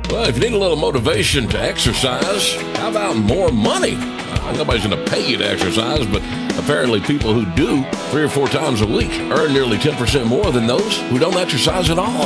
Well, if you need a little motivation to exercise, how about more money? Nobody's going to pay you to exercise, but apparently people who do 3 or 4 times a week earn nearly 10% more than those who don't exercise at all.